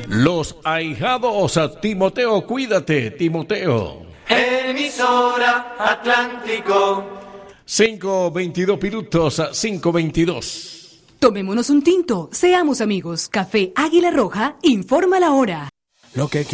Los ahijados a Timoteo, cuídate, Timoteo. Emisora Atlántico. 5:22 minutos, 5:22. Tomémonos un tinto, seamos amigos. Café Águila Roja informa la hora. Lo que